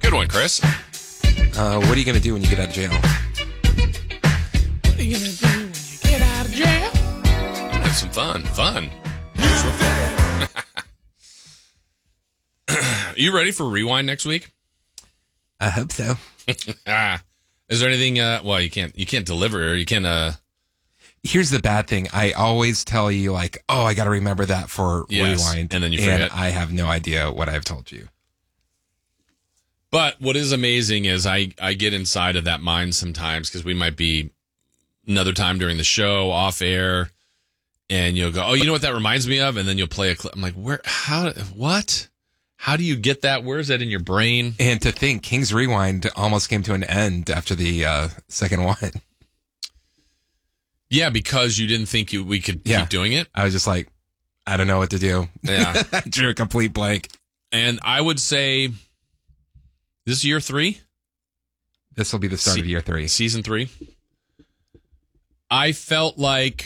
Good one, Chris. What are you going to do when you get out of jail? What are you going to do when you get out of jail? Have some fun. You ready for Rewind next week? I hope so. Is there anything? Well, you can't deliver. You can. Here's the bad thing. I always tell you, like, oh, I got to remember that for Rewind. And then you forget. And I have no idea what I've told you. But what is amazing is I get inside of that mind sometimes because we might be another time during the show off air and you'll go, oh, you know what that reminds me of? And then you'll play a clip. I'm like, what? How do you get that? Where is that in your brain? And to think King's Rewind almost came to an end after the second one. Yeah, because you didn't think we could keep doing it. I was just like, I don't know what to do. Yeah. I drew a complete blank. And I would say, this is year 3? This will be the start of year 3. Season 3. I feel like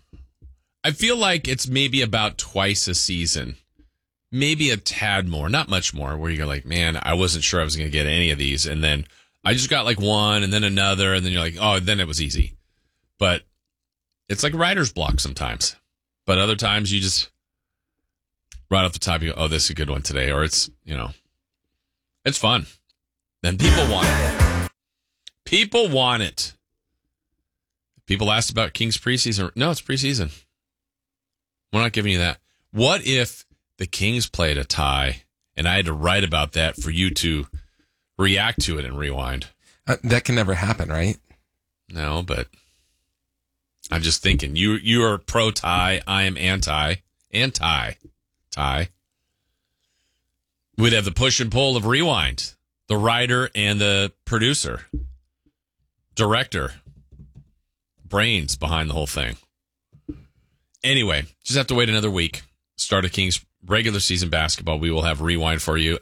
it's maybe about twice a season. Maybe a tad more, not much more, where you're like, man, I wasn't sure I was going to get any of these. And then I just got like one and then another. And then you're like, oh, then it was easy. But it's like writer's block sometimes. But other times you just, right off the top, you go, oh, this is a good one today. Or it's, it's fun. Then people want it. People want it. People asked about Kings preseason. No, it's preseason. We're not giving you that. What if the Kings played a tie and I had to write about that for you to react to it and Rewind? That can never happen, right? No, but I'm just thinking. You are pro tie. I am anti. Tie. We'd have the push and pull of Rewind. The writer and the producer, director, brains behind the whole thing. Anyway, just have to wait another week. Start of Kings regular season basketball. We will have Rewind for you.